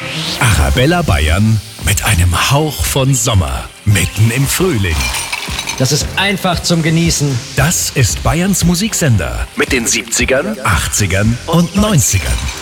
Arabella Bayern mit einem Hauch von Sommer, mitten im Frühling. Das ist einfach zum Genießen. Das ist Bayerns Musiksender mit den 70ern, 80ern und 90ern.